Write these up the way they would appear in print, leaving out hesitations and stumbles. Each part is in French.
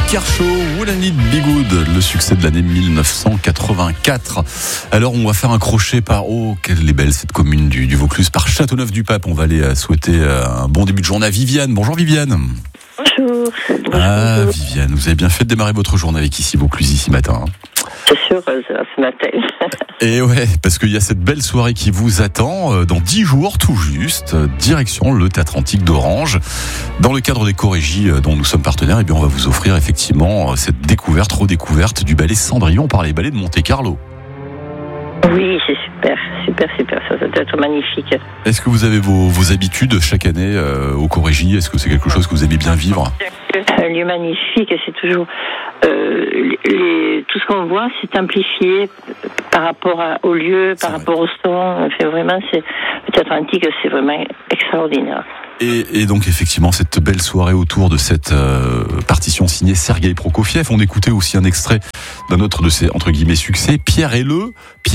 Kershaw, Wouldn't It Be Good, le succès de l'année 1984. Alors on va faire un crochet par, quelle est belle cette commune du Vaucluse, par Châteauneuf-du-Pape. On va aller souhaiter un bon début de journée à Viviane. Bonjour Viviane. Bonjour. Bonjour. Viviane, vous avez bien fait de démarrer votre journée avec Ici Vaucluse ici matin. C'est sûr, ce matin. Et ouais, parce qu'il y a cette belle soirée qui vous attend dans 10 jours tout juste, direction le Théâtre Antique d'Orange. Dans le cadre des Chorégies dont nous sommes partenaires, on va vous offrir effectivement cette redécouverte du ballet Cendrillon par les ballets de Monte-Carlo. Oui, c'est super, ça doit être magnifique. Est-ce que vous avez vos habitudes chaque année aux Chorégies ? Est-ce que c'est quelque chose que vous aimez bien vivre ? Un lieu magnifique, c'est toujours... tout ce qu'on voit, c'est amplifié par rapport au lieu, par rapport au son. Vraiment, le Théâtre Antique, c'est vraiment extraordinaire. Et donc effectivement cette belle soirée autour de cette partition signée Sergueï Prokofiev. On écoutait aussi un extrait d'un autre de ses entre guillemets succès, Pierre et le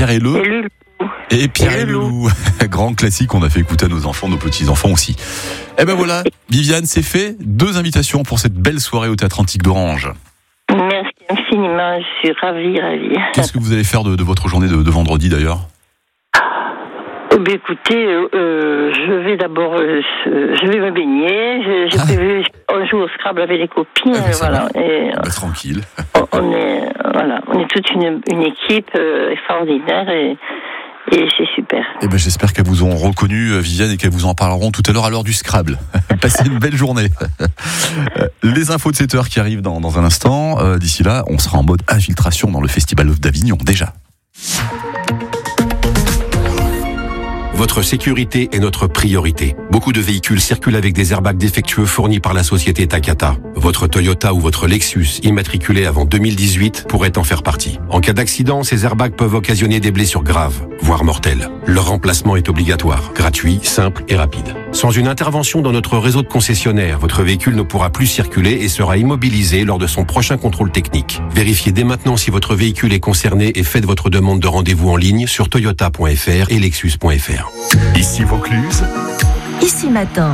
loup. Grand classique, on a fait écouter à nos enfants, nos petits-enfants aussi. Et ben voilà, Viviane, c'est fait. 2 invitations pour cette belle soirée au Théâtre Antique d'Orange. Merci infiniment, je suis ravie. Qu'est-ce que vous allez faire de votre journée de vendredi d'ailleurs ? Écoutez, je vais d'abord, je vais me baigner. On joue au Scrabble avec les copines, voilà. Et, tranquille. On est toute une équipe extraordinaire et c'est super. J'espère qu'elles vous ont reconnu, Viviane, et qu'elles vous en parleront tout à l'heure à l'heure du Scrabble. Passez une belle journée. Les infos de 7h qui arrivent dans un instant. D'ici là, on sera en mode infiltration dans le Festival d'Avignon déjà. Votre sécurité est notre priorité. Beaucoup de véhicules circulent avec des airbags défectueux fournis par la société Takata. Votre Toyota ou votre Lexus, immatriculé avant 2018, pourrait en faire partie. En cas d'accident, ces airbags peuvent occasionner des blessures graves, voire mortelles. Leur remplacement est obligatoire, gratuit, simple et rapide. Sans une intervention dans notre réseau de concessionnaires, votre véhicule ne pourra plus circuler et sera immobilisé lors de son prochain contrôle technique. Vérifiez dès maintenant si votre véhicule est concerné et faites votre demande de rendez-vous en ligne sur toyota.fr et lexus.fr. Ici Vaucluse. Ici matin.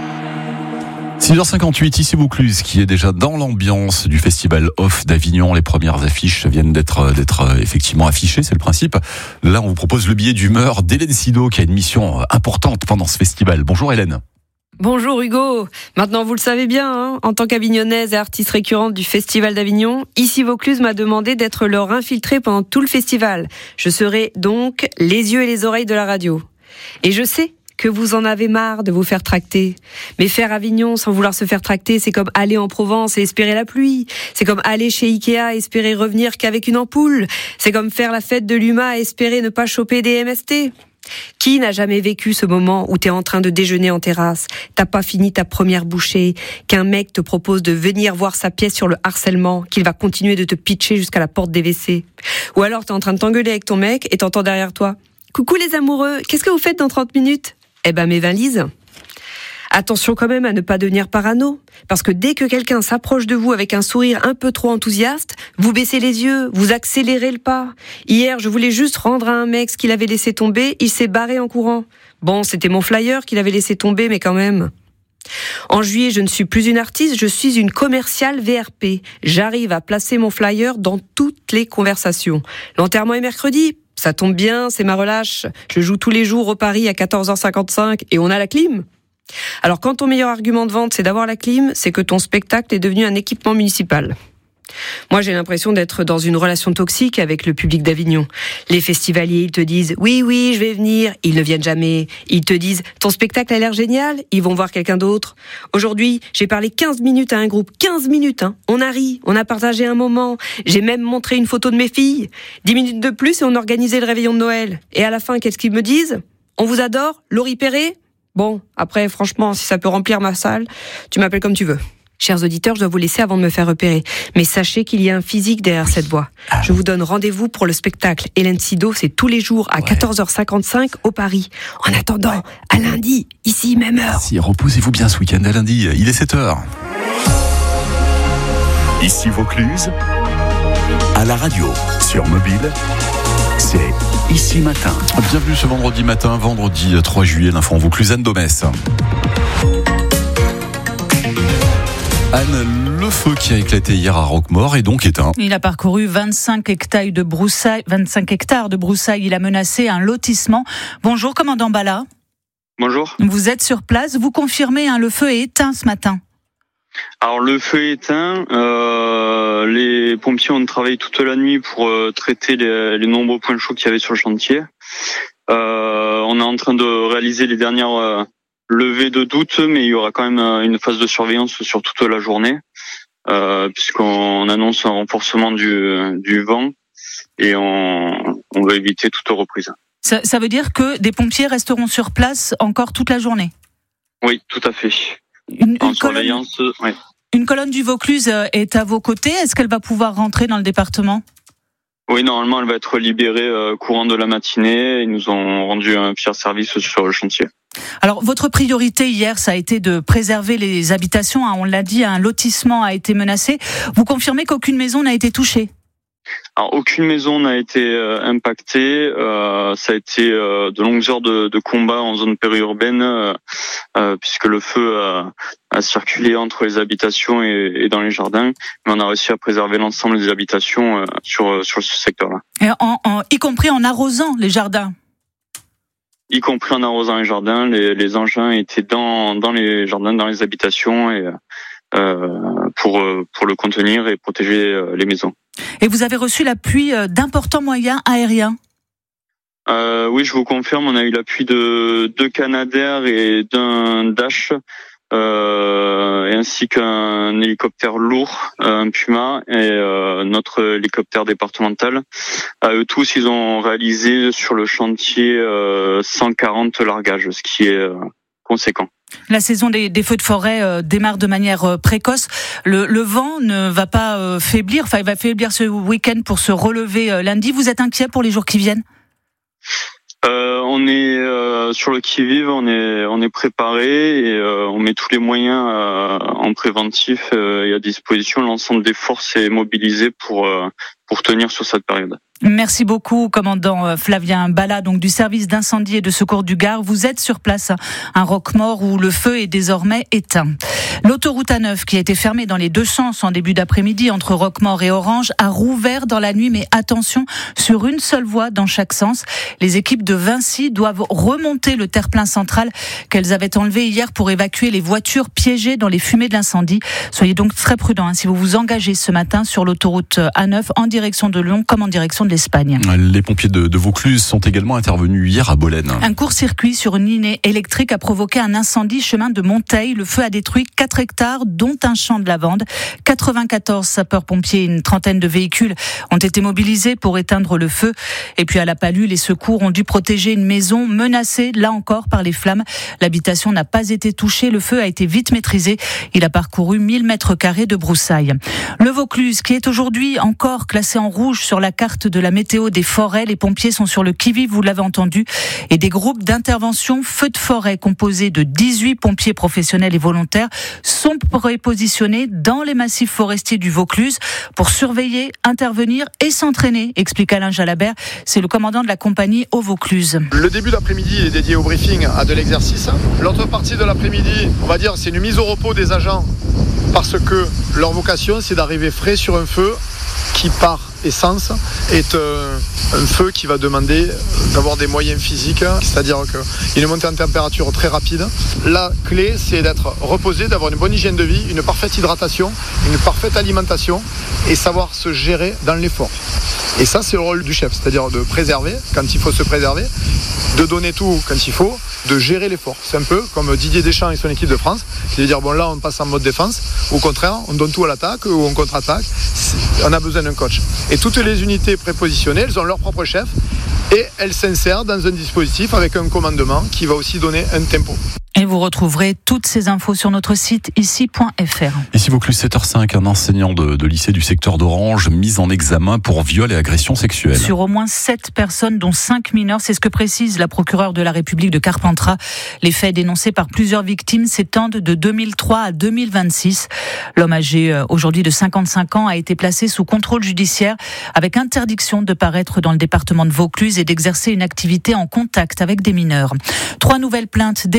6h58, ici Vaucluse, qui est déjà dans l'ambiance du Festival Off d'Avignon. Les premières affiches viennent d'être effectivement affichées, c'est le principe. Là, on vous propose le billet d'humeur d'Hélène Sido, qui a une mission importante pendant ce festival. Bonjour Hélène. Bonjour Hugo. Maintenant vous le savez bien, en tant qu'avignonnaise et artiste récurrente du Festival d'Avignon, Ici Vaucluse m'a demandé d'être leur infiltrée pendant tout le festival. Je serai donc les yeux et les oreilles de la radio. Et je sais que vous en avez marre de vous faire tracter. Mais faire Avignon sans vouloir se faire tracter, c'est comme aller en Provence et espérer la pluie. C'est comme aller chez Ikea et espérer revenir qu'avec une ampoule. C'est comme faire la fête de l'UMA et espérer ne pas choper des MST. Qui n'a jamais vécu ce moment où t'es en train de déjeuner en terrasse, t'as pas fini ta première bouchée, qu'un mec te propose de venir voir sa pièce sur le harcèlement, qu'il va continuer de te pitcher jusqu'à la porte des WC. Ou alors t'es en train de t'engueuler avec ton mec et t'entends derrière toi: coucou les amoureux, qu'est-ce que vous faites dans 30 minutes ? Mes valises. Attention quand même à ne pas devenir parano, parce que dès que quelqu'un s'approche de vous avec un sourire un peu trop enthousiaste, vous baissez les yeux, vous accélérez le pas. Hier, je voulais juste rendre à un mec ce qu'il avait laissé tomber, il s'est barré en courant. Bon, c'était mon flyer qu'il avait laissé tomber, mais quand même. En juillet, je ne suis plus une artiste, je suis une commerciale VRP. J'arrive à placer mon flyer dans toutes les conversations. L'enterrement est mercredi. Ça tombe bien, c'est ma relâche. Je joue tous les jours au Paris à 14h55 et on a la clim. Alors quand ton meilleur argument de vente c'est d'avoir la clim, c'est que ton spectacle est devenu un équipement municipal. Moi j'ai l'impression d'être dans une relation toxique avec le public d'Avignon. Les festivaliers ils te disent oui je vais venir, ils ne viennent jamais. Ils te disent ton spectacle a l'air génial, ils vont voir quelqu'un d'autre. Aujourd'hui j'ai parlé 15 minutes à un groupe, 15 minutes on a ri, on a partagé un moment, j'ai même montré une photo de mes filles. 10 minutes de plus et on organisait le réveillon de Noël. Et à la fin qu'est-ce qu'ils me disent ? On vous adore, Laurie Perret ? Bon, après, franchement, si ça peut remplir ma salle, tu m'appelles comme tu veux. Chers auditeurs, je dois vous laisser avant de me faire repérer. Mais sachez qu'il y a un physique derrière cette voix. Je vous donne rendez-vous pour le spectacle Hélène Sido, c'est tous les jours à 14h55 au Paris. En attendant, à lundi, ici, même heure. Si, reposez-vous bien ce week-end, à lundi, il est 7h. Ici Vaucluse, à la radio, sur mobile, c'est Ici Matin. Bienvenue ce vendredi matin, vendredi 3 juillet, l'info en Vaucluse, Anne Domès. Anne, le feu qui a éclaté hier à Roquemaure est donc éteint. Il a parcouru 25 hectares de broussailles. Il a menacé un lotissement. Bonjour, commandant Bala. Bonjour. Vous êtes sur place. Vous confirmez, le feu est éteint ce matin. Alors le feu est éteint. Les pompiers ont travaillé toute la nuit pour traiter les nombreux points chauds qu'il y avait sur le chantier. On est en train de réaliser les dernières levées de doute, mais il y aura quand même une phase de surveillance sur toute la journée, puisqu'on annonce un renforcement du vent et on va éviter toute reprise. Ça veut dire que des pompiers resteront sur place encore toute la journée ? Oui, tout à fait. En surveillance, oui. Une colonne du Vaucluse est à vos côtés. Est-ce qu'elle va pouvoir rentrer dans le département ? Oui, normalement, elle va être libérée courant de la matinée. Ils nous ont rendu un fier service sur le chantier. Alors, votre priorité hier, ça a été de préserver les habitations. On l'a dit, un lotissement a été menacé. Vous confirmez qu'aucune maison n'a été touchée ? Alors, aucune maison n'a été impactée. Ça a été de longues heures de combat en zone périurbaine, puisque le feu a circulé entre les habitations et dans les jardins. Mais on a réussi à préserver l'ensemble des habitations sur ce secteur-là. Et y compris en arrosant les jardins ? Y compris en arrosant les jardins. Les engins étaient dans les jardins, dans les habitations, et pour le contenir et protéger les maisons. Et vous avez reçu l'appui d'importants moyens aériens ? Oui, je vous confirme, on a eu l'appui de 2 Canadair et d'un Dash, ainsi qu'un hélicoptère lourd, un Puma, et notre hélicoptère départemental. Eux tous, ils ont réalisé sur le chantier 140 largages, ce qui est conséquent. La saison des feux de forêt démarre de manière précoce. Le vent ne va pas faiblir. Enfin, il va faiblir ce week-end pour se relever lundi. Vous êtes inquiet pour les jours qui viennent ? On est sur le qui-vive, on est préparé et on met tous les moyens en préventif et à disposition. L'ensemble des forces est mobilisé pour tenir sur cette période. Merci beaucoup, commandant Flavien Bala, donc du service d'incendie et de secours du Gard. Vous êtes sur place à Roquemaure où le feu est désormais éteint. L'autoroute A9 qui a été fermée dans les deux sens en début d'après-midi entre Roquemaure et Orange a rouvert dans la nuit, mais attention, sur une seule voie dans chaque sens. Les équipes de Vinci doivent remonter le terre-plein central qu'elles avaient enlevé hier pour évacuer les voitures piégées dans les fumées de l'incendie. Soyez donc très prudents si vous vous engagez ce matin sur l'autoroute A9 en direction de Lyon comme en direction de l'Espagne. Les pompiers de Vaucluse sont également intervenus hier à Bolène. Un court-circuit sur une ligne électrique a provoqué un incendie chemin de Monteil. Le feu a détruit 4 hectares, dont un champ de lavande. 94 sapeurs-pompiers et une trentaine de véhicules ont été mobilisés pour éteindre le feu. Et puis à La Palue, les secours ont dû protéger une maison menacée, là encore, par les flammes. L'habitation n'a pas été touchée. Le feu a été vite maîtrisé. Il a parcouru 1000 mètres carrés de broussailles. Le Vaucluse, qui est aujourd'hui encore classé en rouge sur la carte de la météo des forêts. Les pompiers sont sur le qui-vive, vous l'avez entendu, et des groupes d'intervention feux de forêt composés de 18 pompiers professionnels et volontaires sont prépositionnés dans les massifs forestiers du Vaucluse pour surveiller, intervenir et s'entraîner, explique Alain Jalabert. C'est le commandant de la compagnie au Vaucluse. Le début d'après-midi est dédié au briefing, à de l'exercice. L'autre partie de l'après-midi, on va dire, c'est une mise au repos des agents parce que leur vocation, c'est d'arriver frais sur un feu qui, par essence, est un feu qui va demander d'avoir des moyens physiques, c'est-à-dire une montée en température très rapide. La clé, c'est d'être reposé, d'avoir une bonne hygiène de vie, une parfaite hydratation, une parfaite alimentation et savoir se gérer dans l'effort. Et ça, c'est le rôle du chef, c'est-à-dire de préserver quand il faut se préserver, de donner tout quand il faut, de gérer l'effort. C'est un peu comme Didier Deschamps et son équipe de France, qui veut dire, bon là, on passe en mode défense, au contraire, on donne tout à l'attaque ou on contre-attaque. On a besoin d'un coach. Et toutes les unités prépositionnées, elles ont leur propre chef et elles s'insèrent dans un dispositif avec un commandement qui va aussi donner un tempo. Et vous retrouverez toutes ces infos sur notre site ici.fr. Ici Vaucluse 7h05, un enseignant de lycée du secteur d'Orange mis en examen pour viol et agression sexuelle. Sur au moins 7 personnes, dont 5 mineurs, c'est ce que précise la procureure de la République de Carpentras. Les faits dénoncés par plusieurs victimes s'étendent de 2003 à 2026. L'homme âgé aujourd'hui de 55 ans a été placé sous contrôle judiciaire avec interdiction de paraître dans le département de Vaucluse et d'exercer une activité en contact avec des mineurs. 3 nouvelles plaintes déposées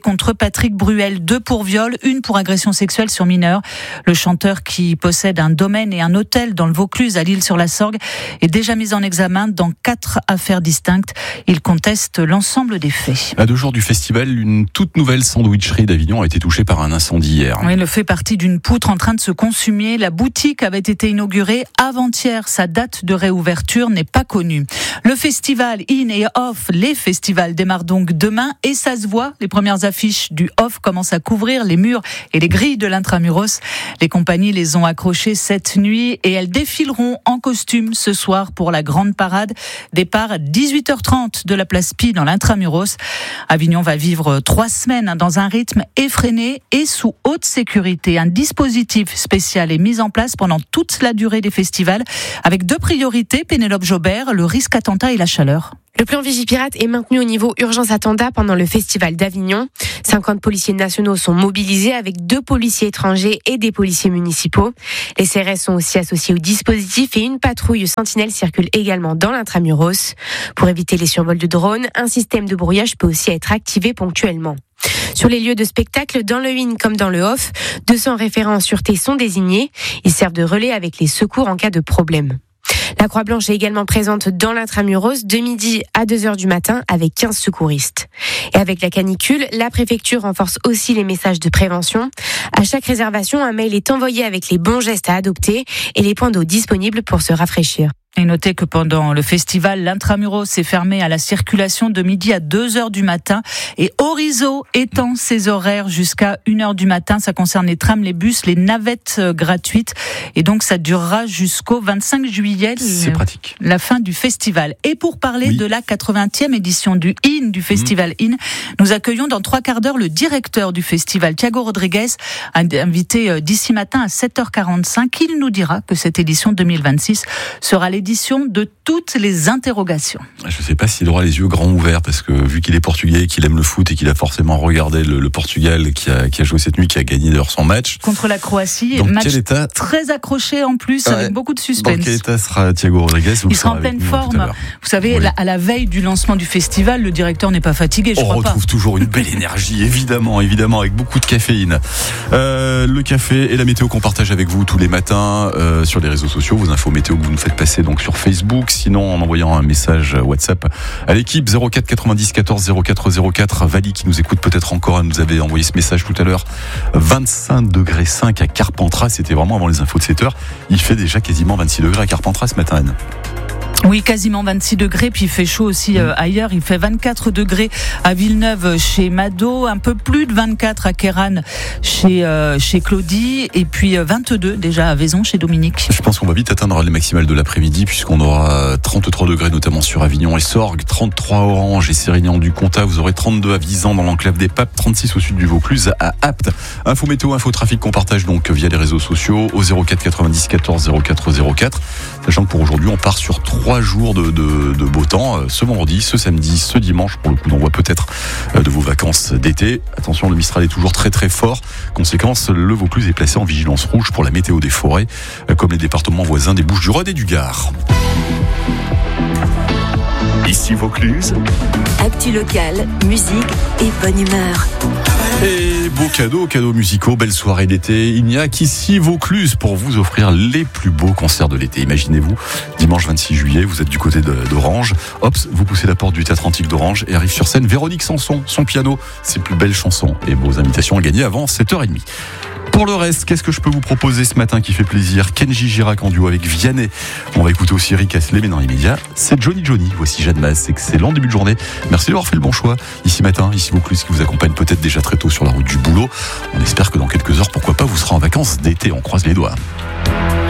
contre Patrick Bruel, 2 pour viol, 1 pour agression sexuelle sur mineur. Le chanteur, qui possède un domaine et un hôtel dans le Vaucluse à l'Isle-sur-la-Sorgue, est déjà mis en examen dans 4 affaires distinctes. Il conteste l'ensemble des faits. À 2 jours du festival, une toute nouvelle sandwicherie d'Avignon a été touchée par un incendie hier. Oui, le fait partie d'une poutre en train de se consumer. La boutique avait été inaugurée avant-hier. Sa date de réouverture n'est pas connue. Le festival In et Off, les festivals démarrent donc demain et ça se voit. Les premières affiches du Off commencent à couvrir les murs et les grilles de l'Intramuros. Les compagnies les ont accrochées cette nuit et elles défileront en costume ce soir pour la grande parade. Départ à 18h30 de la place Pi dans l'Intramuros. Avignon va vivre 3 semaines dans un rythme effréné et sous haute sécurité. Un dispositif spécial est mis en place pendant toute la durée des festivals avec 2 priorités. Pénélope Jobert, le risque attentat et la chaleur. Le plan Vigipirate est maintenu au niveau urgence attentat pendant le festival d'Avignon. 50 policiers nationaux sont mobilisés avec 2 policiers étrangers et des policiers municipaux. Les CRS sont aussi associés au dispositif et une patrouille sentinelle circule également dans l'Intramuros. Pour éviter les survols de drones, un système de brouillage peut aussi être activé ponctuellement. Sur les lieux de spectacle, dans le In comme dans le Off, 200 référents en sûreté sont désignés. Ils servent de relais avec les secours en cas de problème. La Croix-Blanche est également présente dans l'Intramuros de midi à 2h du matin avec 15 secouristes. Et avec la canicule, la préfecture renforce aussi les messages de prévention. À chaque réservation, un mail est envoyé avec les bons gestes à adopter et les points d'eau disponibles pour se rafraîchir. Et notez que pendant le festival, l'Intramuros est fermé à la circulation de midi à 2h du matin et Orizo étend ses horaires jusqu'à 1h du matin. Ça concerne les trams, les bus, les navettes gratuites et donc ça durera jusqu'au 25 juillet. C'est pratique. La fin du festival. Et pour parler de la 80e édition du IN, du festival IN, nous accueillons dans 3 quarts d'heure le directeur du festival, Thiago Rodriguez, invité d'ici matin à 7h45. Il nous dira que cette édition 2026 sera l'édition de toutes les interrogations. Je ne sais pas s'il aura les yeux grands ouverts parce que vu qu'il est portugais, qu'il aime le foot et qu'il a forcément regardé le Portugal qui a joué cette nuit, qui a gagné d'ailleurs son match. Contre la Croatie, match très accroché en plus, avec beaucoup de suspense. Dans quel état sera Thiago Rodriguez? Il sera en pleine forme. Vous savez, à la veille du lancement du festival, le directeur n'est pas fatigué, On retrouve toujours une belle énergie, évidemment, avec beaucoup de caféine. Le café et la météo qu'on partage avec vous tous les matins sur les réseaux sociaux, vos infos météo que vous nous faites passer donc sur Facebook, sinon en envoyant un message WhatsApp à l'équipe 04 90 14 04 04. Vali qui nous écoute peut-être encore, elle nous avait envoyé ce message tout à l'heure. 25,5 degrés à Carpentras, c'était vraiment avant les infos de 7h. Il fait déjà quasiment 26 degrés à Carpentras ce matin, Anne. Oui, quasiment 26 degrés, puis il fait chaud aussi ailleurs. Il fait 24 degrés à Villeneuve chez Mado, un peu plus de 24 à Kéran chez Claudie, et puis 22 déjà à Vaison chez Dominique. Je pense qu'on va vite atteindre les maximales de l'après-midi puisqu'on aura 33 degrés notamment sur Avignon et Sorgues, 33 à Orange et Sérignan-du-Comtat, vous aurez 32 à Visan dans l'enclave des Papes, 36 au sud du Vaucluse à Apt. Info météo, info trafic qu'on partage donc via les réseaux sociaux au 04 90 14 04 04. Sachant que pour aujourd'hui on part sur 3 jours de beau temps, ce vendredi, ce samedi, ce dimanche, pour le coup d'envoi peut-être de vos vacances d'été. Attention, le Mistral est toujours très très fort. Conséquence, le Vaucluse est placé en vigilance rouge pour la météo des forêts, comme les départements voisins des Bouches-du-Rhône et du Gard. Ici Vaucluse. Actu locale, musique et bonne humeur. Et beaux cadeaux musicaux, belle soirée d'été. Il n'y a qu'ici Vaucluse pour vous offrir les plus beaux concerts de l'été. Imaginez-vous, dimanche 26 juillet, vous êtes du côté d'Orange. Hop, vous poussez la porte du Théâtre Antique d'Orange et arrive sur scène Véronique Sanson, son piano, ses plus belles chansons et vos invitations à gagner avant 7h30. Pour le reste, qu'est-ce que je peux vous proposer ce matin qui fait plaisir? Kenji Girac en duo avec Vianney. On va écouter aussi Rick Astley, mais dans les médias, c'est Johnny. Voici Jeanne Masse. Excellent début de journée. Merci d'avoir fait le bon choix. Ici matin, ici Vaucluse qui vous accompagne peut-être déjà très tôt sur la route du boulot. On espère que dans quelques heures, pourquoi pas, vous serez en vacances d'été. On croise les doigts.